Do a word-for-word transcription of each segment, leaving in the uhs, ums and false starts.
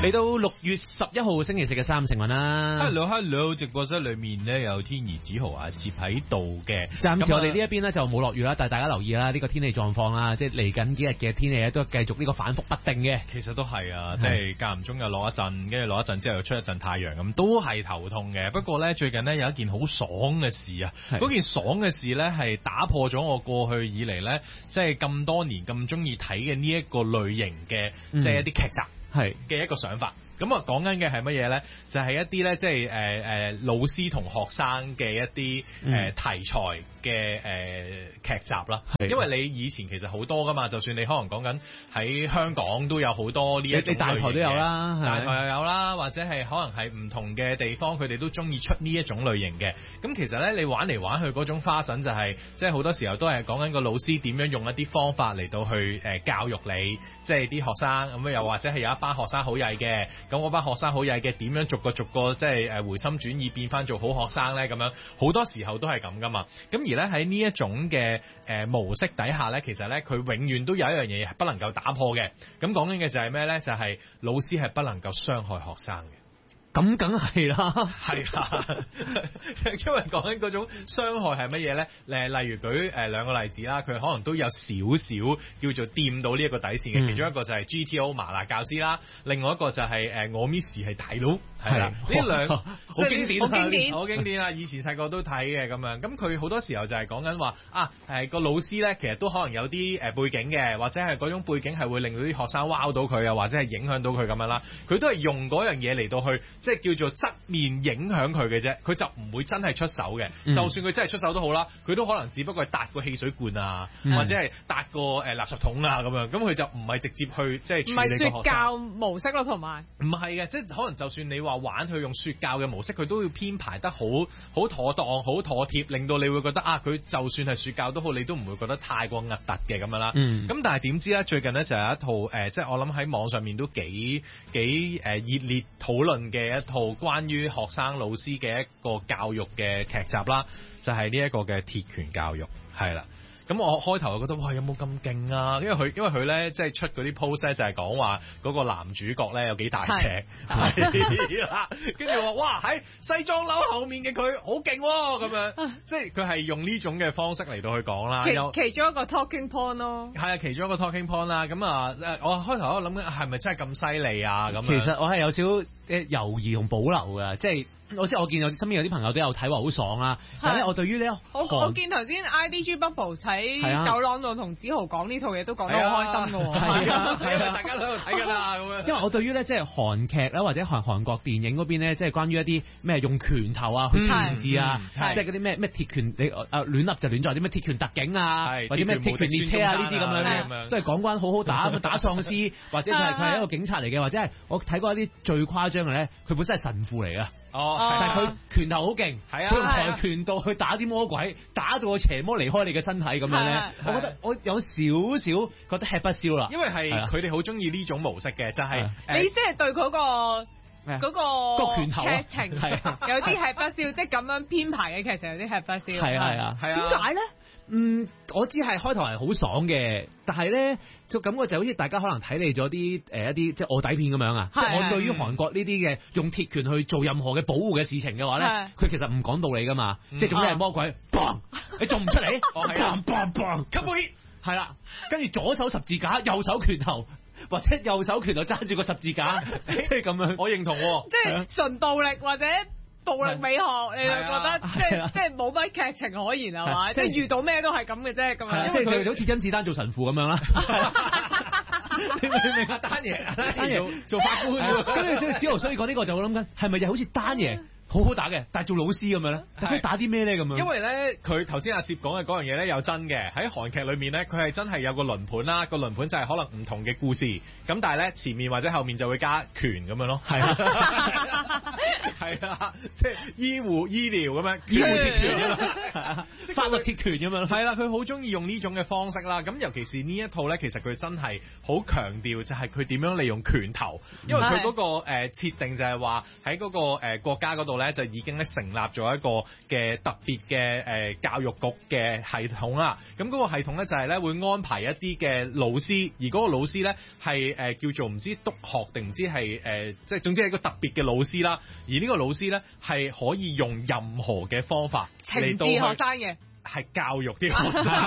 嚟到六月十一號星期四嘅三成運啦。 Hello Hello， 直播室裏面咧有天兒子豪阿攝喺度嘅。 暫時我哋呢一邊咧就冇落雨啦，但係大家留意啦，呢、這個天氣狀況啦，即係嚟緊幾日嘅天氣咧都繼續呢個反覆不定嘅。 其實都係啊，即係間唔中又落一陣，跟住落一陣之後又出一陣太陽，咁都係頭痛嘅。不過咧最近咧有一件好爽嘅事啊，嗰件爽嘅事咧係打破咗我過去以嚟咧即係咁多年咁中意睇嘅呢一個類型嘅即係一啲劇集。係嘅一個想法，咁啊講緊嘅係乜嘢咧？就係、是、一啲咧，即係誒誒老師同學生嘅一啲誒、呃、題材嘅誒、呃、劇集啦。因為你以前其實好多噶嘛，就算你可能講緊喺香港都有好多呢一種類型嘅，大台都有啦，大台又有啦，或者係可能係唔同嘅地方，佢哋都中意出呢一種類型嘅。咁其實咧，你玩嚟玩去嗰種花神就係、是，即係好多時候都係講緊個老師點樣用一啲方法嚟到去誒、呃、教育你，即係啲學生咁又或者係有一班學生好曳嘅，咁嗰班學生好曳嘅點樣逐個逐個即係誒回心轉意變翻做好學生咧？咁樣好多時候都係咁噶嘛。咁而咧喺呢一種嘅誒、呃、模式底下咧，其實咧佢永遠都有一樣嘢係不能夠打破嘅。咁講緊嘅就係咩咧？就係、是、老師係不能夠傷害學生嘅。 咁梗係啦， 係啊，因為講緊嗰種傷害係乜嘢咧？誒，例如舉誒兩個例子啦，佢可能都有少少叫做掂到呢一個底線嘅、嗯。其中一個就係 G T O 麻辣教師啦，另外一個就係、是、誒我 Miss 係大佬，係啦，呢兩好經典，好經典，好經典啊！以前細個都睇嘅咁樣，咁佢好多時候就係講緊話啊，誒個老師咧，其實都可能有啲誒背景嘅，或者係嗰種背景係會令到啲學生 wow 到佢啊，或者係影響到佢咁樣啦。佢都係用嗰樣嘢嚟到去。即係叫做側面影響佢嘅啫，佢就唔會真係出手嘅、嗯。就算佢真係出手都好啦，佢都可能只不過係搭個汽水罐啊，嗯、或者係搭個誒、呃、垃圾桶啊咁樣。咁佢就唔係直接去即係處理個學生。唔係說教模式咯，同埋唔係嘅，即係可能就算你話玩佢用說教嘅模式，佢都要編排得好好妥當、好妥貼，令到你會覺得啊，佢就算係說教都好，你都唔會覺得太過核突嘅咁樣啦。咁、嗯、但係點知咧？最近咧就有一套誒、呃，即係我諗喺網上面都幾幾誒熱烈討論嘅一套。關於學生老師嘅一個教育嘅劇集啦，就係呢一個嘅鐵拳教育，係啦。咁我開頭就覺得哇，有冇咁勁啊？因為佢因為佢咧即係出嗰啲 post 咧，就係講話嗰個男主角咧有幾大隻，係啦。跟住話哇喺西裝褸後面嘅佢好勁喎，咁樣即係佢係用呢種嘅方式嚟到去講啦。 其其中一個 talking point 咯， 係啊，其中一個 talking point 啦。咁啊，我開頭喺度諗緊係咪真係咁犀利啊？咁其實我係有少少誒猶豫同保留㗎，即係我即係我見有身邊有啲朋友都有睇話好爽啦。但係咧，我對於呢， 我我見頭先 I D G Bubble 喺走廊度同子豪講呢套嘢都講得好開心㗎喎，係啊，因為大家都喺度睇㗎啦咁樣。因為我對於咧即係韓劇啦或者韓韓國電影嗰邊咧，即係關於一啲咩用拳頭啊去懲治啊，即係嗰啲咩咩鐵拳你啊亂噏就亂做啲咩鐵拳特警啊，或者咩鐵拳列車啊呢啲咁樣咧，都係講關好好打咁打喪屍，或者佢係佢係一個警察嚟嘅，或者係我睇過一啲最誇張嘅咧，佢本身係神父嚟㗎。哦，但係佢拳頭好勁，係啊，佢用跆拳道去打啲魔鬼，打到個邪魔離開你嘅身體咁樣咧，我覺得我有少少覺得吃不消啦。 因為係佢哋好中意呢種模式嘅，就係、是、 你即係對佢、嗰個。嗰、那個拳頭劇情係有啲係不消，即係咁樣編排嘅劇情有啲係不消。 係啊係啊係啊。點解咧？嗯，我知係開頭係好爽嘅，但係咧就感覺就好似大家可能睇膩咗啲誒一啲即係臥底片咁樣啊。即係我對於韓國呢啲嘅用鐵拳去做任何嘅保護嘅事情嘅話咧，佢其實唔講道理噶嘛。即係總之係魔鬼，砰！你做唔出嚟，砰砰砰，吸杯係啦，跟住左手十字架，右手拳頭。或者右手拳頭揸住個十字架，即係咁樣， 我認同、哦。 即係純暴力或者暴力美學，你就覺得即係即係冇乜劇情可言係嘛？即係遇到咩都係咁嘅啫，咁樣。 即係就好似甄子丹做神父咁樣啦。你明唔明啊？丹爺，丹爺做，做法官，跟住即係子豪，所以講呢個就我諗緊，係咪又好似丹爺？好好打嘅，但係做老師咁樣咧，佢打啲咩咧咁樣？ 因為咧，佢頭先阿攝講嘅嗰樣嘢咧有真嘅，喺韓劇裏面咧，佢係真係有個輪盤啦，個輪盤就係可能唔同嘅故事，咁但係咧前面或者後面就會加拳咁樣咯，係啊，係啊，即係醫護醫療咁樣，醫護鐵拳咁樣，法律鐵拳咁樣，係啦，佢好中意用呢種嘅方式啦。咁尤其是呢一套咧，其實佢真係好強調就係佢點樣利用拳頭，因為佢嗰個誒設定就係話喺嗰個誒國家嗰度。 咧就已經咧成立咗一個嘅特別嘅誒教育局嘅系統啦。咁嗰個系統咧就係咧會安排一啲嘅老師，而嗰個老師咧係誒叫做唔知督學定唔知係誒即係總之係一個特別嘅老師啦。而呢個老師咧係可以用任何嘅方法嚟到學生嘅。 係教育啲學生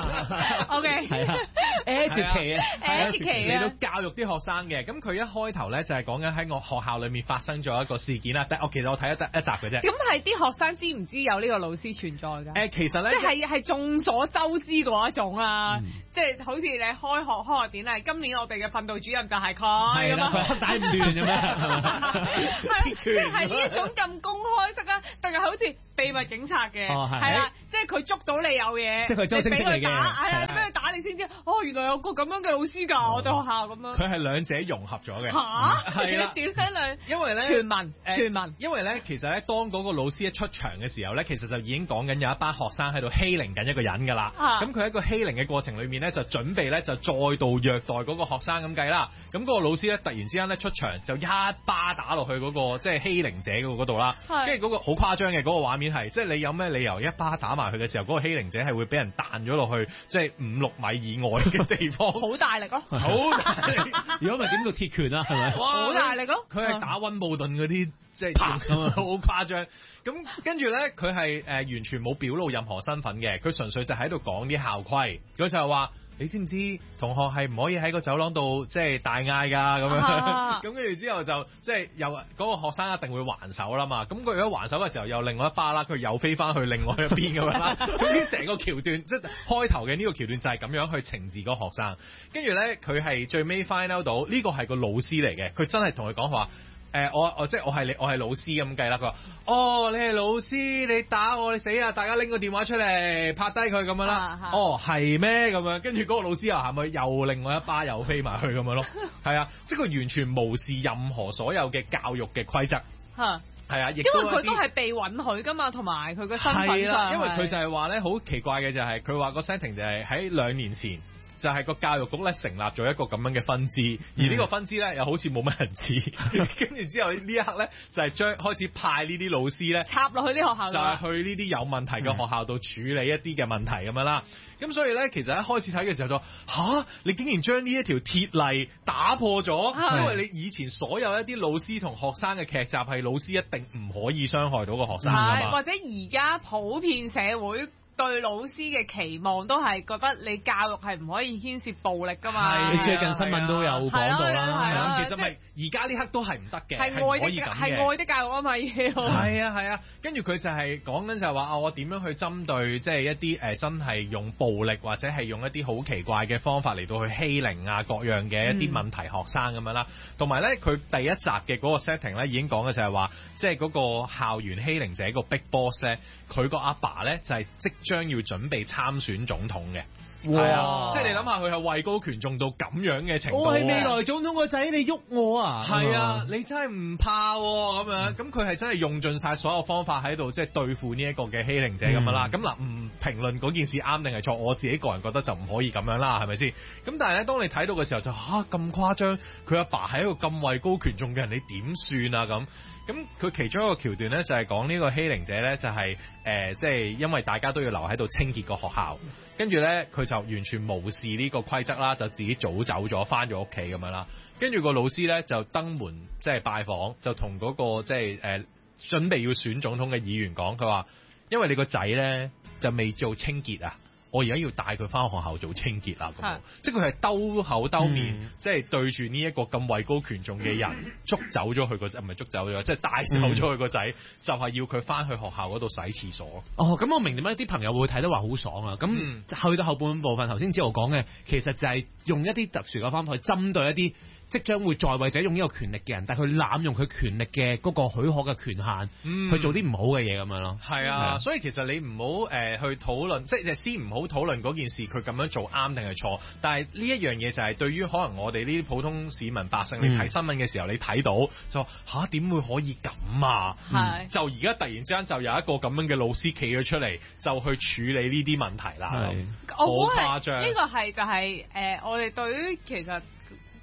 ，OK， 係啊 educate 啊 educate 嚟到教育啲學生嘅。咁佢一開頭咧就係講緊喺我學校裏面發生咗一個事件啦。但係我其實我睇咗一一集嘅啫。 咁係啲學生知唔知有呢個老師存在㗎？ 誒，其實咧， 即係係眾所周知嗰一種啦。即係好似你開學開學典禮，今年我哋嘅訓導主任就係佢。 係啦，佢帶唔亂咁樣。 係即係呢一種咁公開式啊，定係好似秘密警察嘅？係啦，即係佢捉到你有嘢， 即係佢周星星嚟嘅， 係啊，俾佢打你先知，哦，原來有個咁樣嘅老師㗎，我哋學校咁樣。佢係兩者融合咗嘅。 嚇， 係啦， 點樣兩？ 因為咧， 傳聞，傳聞。 因為咧，其實咧，當嗰個老師一出場嘅時候咧，其實就已經講緊有一班學生喺度欺凌緊一個人㗎啦。咁佢喺個欺凌嘅過程裏面咧，就準備咧就再度虐待嗰個學生咁計啦。咁嗰個老師咧，突然之間咧出場就一巴打落去嗰個即係欺凌者嗰度啦。跟住嗰個好誇張嘅嗰個畫面係，即係你有咩理由一巴打埋佢嘅時候，嗰個欺凌者係會俾人彈咗落去，即係五六米以外嘅地方， 好大力咯， 好大力。 如果唔係點到鐵拳啊，係咪？ 好大力咯， 佢係打溫布頓嗰啲，即係好誇張。咁跟住咧，佢係誒完全冇表露任何身份嘅，佢純粹就喺度講啲校規。佢就係話：你知唔知同學係唔可以喺個走廊度即係大嗌㗎咁樣？咁跟住之後就即係又嗰個學生一定會還手啦嘛。咁佢如果還手嘅時候又另外一巴啦，佢又飛翻去另外一邊咁樣啦。總之成個橋段即係開頭嘅呢個橋段就係咁樣去懲治嗰個學生。跟住咧，佢係最尾 find out 到呢個係個老師嚟嘅，佢真係同佢講話。誒、呃、我我即係我係你我係老師咁計啦。佢話：哦，你係老師，你打我你死啊！大家拎個電話出嚟拍低佢咁樣啦。啊啊、哦，係咩咁樣？跟住嗰個老師又係咪又另外一巴又飛埋去咁樣咯？係啊，即係佢完全無視任何所有嘅教育嘅規則。嚇係啊，亦都因為佢都係被允許噶嘛，同埋佢個身份上。 因為佢就係話咧，好奇怪嘅就係佢話個 setting 就係喺兩年前。就係個教育局咧成立咗一個咁樣嘅分支，而呢個分支咧又好似冇乜人知，跟住之後呢一刻咧就係將開始派呢啲老師咧插落去啲學校， 就係去呢啲有問題嘅學校度處理一啲嘅問題咁樣啦。咁所以咧，其實一開始睇嘅時候就吓，你竟然將呢一條鐵例打破咗，因為你以前所有一啲老師同學生嘅劇集係老師一定唔可以傷害到個學生㗎嘛， 或者而家普遍社會對老師嘅期望都係覺得你教育係唔可以牽涉暴力㗎嘛。 你最近新聞都有講到啦。 係啊，其實咪而家呢刻都係唔得嘅，係愛的係係愛的教育啊嘛要。 係啊係啊，跟住佢就係講緊就係話啊，我點樣去針對即係一啲誒真係用暴力或者係用一啲好奇怪嘅方法嚟到去欺凌啊各樣嘅一啲問題學生咁樣啦。同埋咧，佢第一集嘅嗰個 setting 咧已經講嘅就係話，即係嗰個校園欺凌者個 big boss 咧，佢個阿爸咧就係即將要準備參選總統嘅。係啊，即係你諗下佢係位高權重到咁樣嘅程度。 我係未來總統個仔，你喐我啊！ 係啊，你真係唔怕咁樣。咁佢係真係用盡晒所有方法喺度，即係對付呢一個嘅欺凌者咁樣啦。咁嗱、嗯，唔評論嗰件事啱定係錯，我自己個人覺得就唔可以咁樣啦，係咪先？咁但係咧，當你睇到嘅時候就吓咁誇張，佢阿爸係一個咁位高權重嘅人，你點算啊咁？咁佢其中一個橋段咧，就係講呢個欺凌者咧，就係、是、誒、呃，即係因為大家都要留喺度清潔個學校，跟住咧佢就完全無視呢個規則啦，就自己早走咗，翻咗屋企咁樣啦。跟住個老師咧就登門即係拜訪，就同嗰、那個即係誒、呃、準備要選總統嘅議員講，佢話因為你個仔咧就未做清潔啊。我而家要帶佢翻學校做清潔啦，咁即係佢係兜口兜面，嗯、即係對住呢一個咁位高權重嘅人捉走咗佢個仔，唔係捉走咗，即係帶走咗佢個仔，嗯、就係要佢翻去學校嗰度洗廁所。 哦，咁我明點解啲朋友會睇得話好爽啊！咁、嗯、去到後半部分，頭先之後講嘅，其實就係用一啲特殊嘅方法去針對一啲即將會在位者用呢個權力嘅人，但係佢濫用佢權力嘅嗰個許可嘅權限，嗯、去做啲唔好嘅嘢咁樣咯。 係啊，啊所以其實你唔好誒去討論，即係先唔好討論嗰件事佢咁樣做啱定係錯。但係呢一樣嘢就係對於可能我哋呢啲普通市民百姓，嗯、你睇新聞嘅時候，你睇到就話吓點會可以咁啊？嗯、就而家突然之間就有一個咁樣嘅老師企咗出嚟，就去處理呢啲問題啦。好誇張。 呢個係就係、是、誒、呃，我哋對於其實。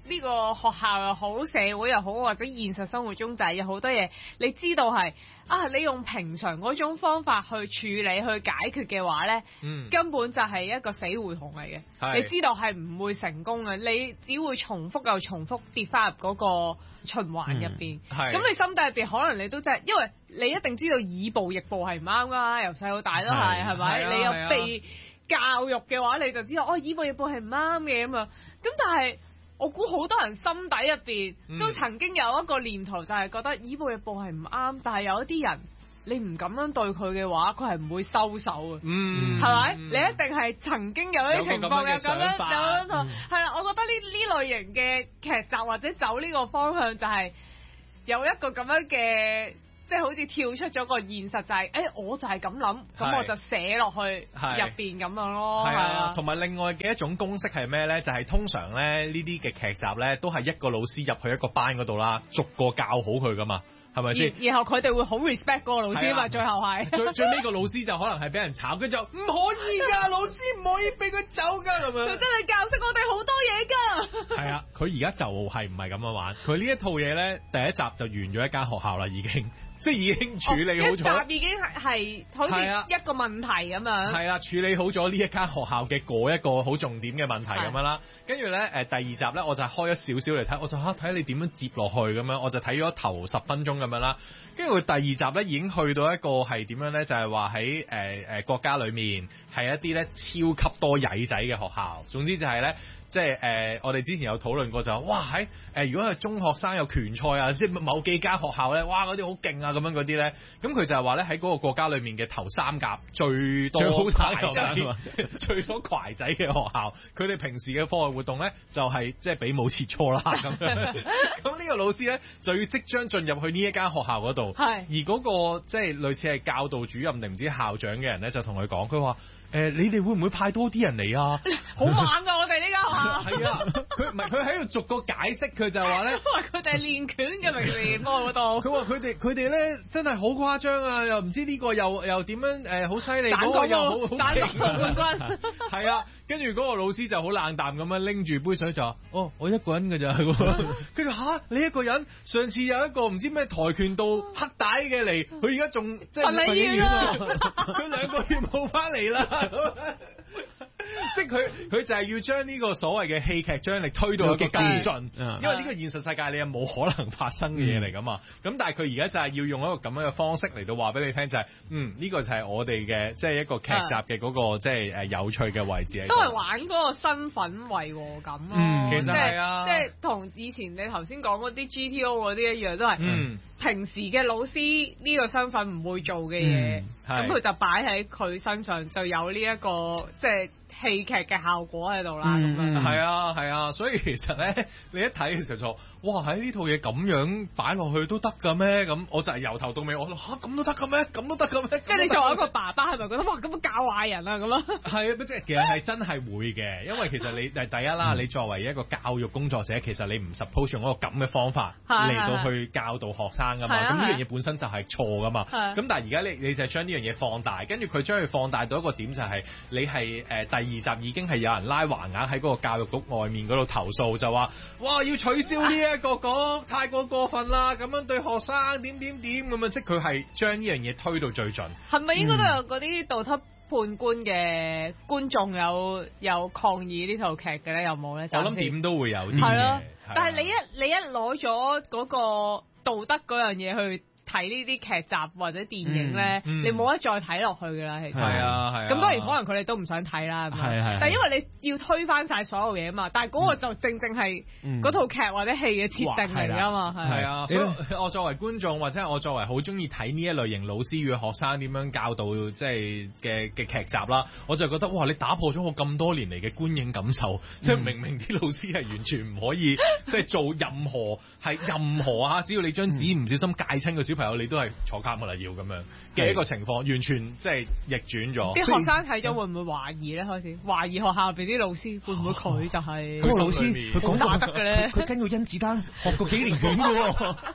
呢個學校又好，社會又好，或者現實生活中就係有好多嘢，你知道係啊，你用平常嗰種方法去處理去解決嘅話咧，嗯、根本就係一個死胡同嚟嘅。是你知道係唔會成功嘅，你只會重複又重複跌翻入嗰個循環入邊。咁、嗯、你心底入邊可能你都真係，因為你一定知道以暴易暴係唔啱㗎，由細到大都係，係咪？你有被教育嘅話，你就知道哦，以暴易暴係唔啱嘅咁啊。咁但係我估好多人心底入邊都曾經有一個念頭，就係覺得以暴易暴係唔啱，但係有一啲人你唔咁樣對佢嘅話，佢係唔會收手嘅，嗯，係咪？你一定係曾經有啲情況嘅咁樣，有咁樣，係啦。我覺得呢呢類型嘅劇集或者走呢個方向，就係有一個咁樣嘅。即係好似跳出咗個現實，就係、是，誒、欸，我就係咁諗，咁我就寫落去入邊咁樣咯。係啊， 同埋另外嘅一種公式係咩咧？就係、是、通常咧呢啲嘅劇集咧，都係一個老師入去一個班嗰度啦，逐個教好佢噶嘛，係咪先？ 然後佢哋會好 respect 嗰個老師嘛，啊、最後係最最尾個老師就可能係俾人炒，跟住就唔可以㗎，老師唔可以俾佢走㗎咁樣。 佢真係教識我哋好多嘢㗎。 係啊，佢而家就係唔係咁樣玩。佢呢一套嘢咧，第一集就完咗一間學校啦，已經。即係已經處理好咗、 哦，一集已經係係好似一個問題咁樣。 係啦、啊，處理好咗呢一間學校嘅嗰一個好重點嘅問題咁樣啦。跟住咧誒第二集咧，我就開咗少少嚟睇，我就嚇睇你點樣接落去咁樣，我就睇咗頭十分鐘咁樣啦。跟住佢第二集咧已經去到一個係點樣咧，就係話喺誒誒國家裡面係一啲咧超級多曳仔嘅學校。總之就係咧。即係誒、呃，我哋之前有討論過就，哇喺誒、呃，如果係中學生有拳賽啊，即係某幾間學校咧，哇嗰啲好勁啊，咁樣嗰啲咧，咁佢就係話咧喺嗰個國家裏面嘅頭三甲最多攜仔，最多攜仔嘅學校，佢哋平時嘅課外活動咧就係即係比武切磋啦咁樣。咁呢個老師咧就要即將進入去呢一間學校嗰度，是而嗰、嗰個即係類似係教導主任定唔知校長嘅人咧，就同佢講，佢話。誒、呃，你哋會唔會派多啲人嚟啊？ 好猛㗎！我哋呢間學校係啊，佢唔係佢喺度逐個解釋，佢就話咧， 因為佢哋係練拳嘅明年波嗰度。 佢話佢哋佢哋咧真係好誇張啊！又唔知呢個又又點樣誒好犀利，嗰個又好好勁冠軍。係啊，跟住嗰個老師就好冷淡咁樣拎住杯水就話：哦，我一個人㗎咋。跟住吓你一個人？上次有一個唔知咩跆拳道黑帶嘅嚟，佢而家仲即係訓練院啊！佢兩個月冇翻嚟啦。即係佢佢就係要將呢個所謂嘅戲劇張力推到極咁盡，因為呢個現實世界你係冇可能發生嘅嘢嚟噶嘛。咁、嗯、但係佢而家就係要用一個咁樣嘅方式嚟到話俾你聽，就係、是、嗯呢、這個就係我哋嘅即係一個劇集嘅嗰、那個即係誒有趣嘅位置。 都係玩嗰個身份違和感咯、嗯， 其實係啊， 即係同以前你頭先講嗰啲 G T O 嗰啲一樣，都係嗯平時嘅老師呢個身份唔會做嘅嘢，咁佢、嗯、就擺喺佢身上就有呢、這、一個即係。戲劇嘅效果喺度啦，咁樣係啊係啊，所以其實咧，你一睇嘅時候就，哇喺呢套嘢咁樣擺落去都得㗎咩？咁我就係由頭到尾，我嚇咁都得㗎咩？咁都得㗎咩？ 即係你作為一個爸爸，係咪覺得哇咁樣教壞人啊咁咯？ 係啊，即係其實係真係會嘅，因為其實你誒第一啦，你作為一個教育工作者，其實你唔 suppose 用嗰個咁嘅方法嚟到去教導學生㗎嘛。咁呢樣嘢本身就係錯㗎嘛。咁但係而家你你就係將呢樣嘢放大，跟住佢將佢放大到一個點就係你係誒第。二集已經係有人拉橫額喺嗰個教育局外面嗰度投訴，就話哇要取消呢一個講太過過分啦，咁樣對學生點點點咁樣，即係佢係將呢樣嘢推到最盡。 係咪應該都有嗰啲道德判官嘅觀眾有有抗議呢套劇嘅咧？有冇咧？ 我諗點都會有啲嘅。 係咯，但係你一你一攞咗嗰個道德嗰樣嘢去睇呢啲劇集或者電影咧，嗯嗯、你冇得再睇落去㗎啦，其實。係啊係啊。咁、啊、當然可能佢哋都唔想睇啦。係係、啊。但係因為你要推翻晒所有嘢啊嘛，但係嗰個就正正係嗰套劇或者戲嘅設定嚟㗎嘛。係啊。所以我作為觀眾或者我作為好中意睇呢一類型老師與學生點樣教導即係嘅嘅劇集啦，我就覺得哇！你打破咗我咁多年嚟嘅觀影感受，嗯、即係明明啲老師係完全唔可以即係做任何係任何啊，只要你張紙唔小心戒親個小朋友，你都係坐監㗎啦，要咁樣嘅一個情況，完全即係逆轉咗。啲學生睇咗會唔會懷疑咧？開始懷疑學校入邊啲老師會唔會佢就係、是、 嗰個老師，佢講打得嘅咧？ 佢跟個甄子丹學過幾年拳嘅喎。